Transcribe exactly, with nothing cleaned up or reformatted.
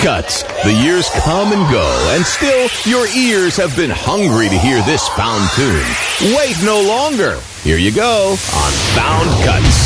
Cuts. The years come and go, and still your ears have been hungry to hear this found tune. Wait no longer. Here you go on Found Cuts.